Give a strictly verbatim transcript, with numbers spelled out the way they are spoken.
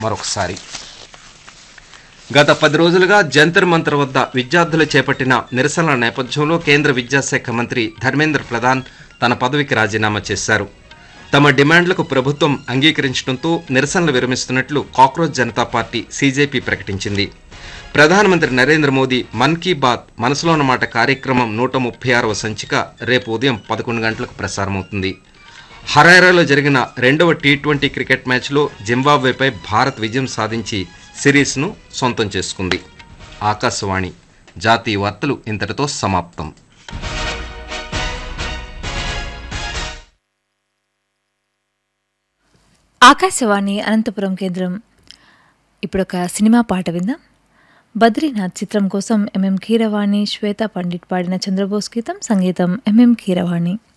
మరొకసారి గత పది రోజులుగా జంతర్ మంతర్ వద్ద విద్యార్థులు చేపట్టిన నిరసనల నేపథ్యంలో కేంద్ర విద్యాశాఖ మంత్రి ధర్మేంద్ర ప్రధాన్ తన పదవికి రాజీనామా చేశారు. తమ డిమాండ్లకు ప్రభుత్వం అంగీకరించడంతో నిరసనలు విరమిస్తున్నట్లు కాక్రోచ్ జనతా పార్టీ సీజేపీ ప్రకటించింది. ప్రధానమంత్రి నరేంద్ర మోదీ మన్ కీ బాత్ మనసులోన్న మాట కార్యక్రమం నూట ముప్పై ఆరవ సంచిక రేపు ఉదయం పదకొండు గంటలకు ప్రసారమవుతుంది. హరారేలో జరిగిన రెండవ టీ ట్వంటీ క్రికెట్ మ్యాచ్లో జింబాబ్వేపై భారత్ విజయం సాధించి సిరీస్ను సొంతం చేసుకుంది. ఆకాశవాణి జాతీయ వార్తలు ఇంతటితో సమాప్తం. ఆకాశవాణి అనంతపురం కేంద్రం. ఇప్పుడొక సినిమా పాట విందాం. బద్రీనాథ్ చిత్రం కోసం ఎంఎం కీరవాణి, శ్వేతా పండిట్ పాడిన చంద్రబోస్ గీతం, సంగీతం ఎంఎం కీరవాణి.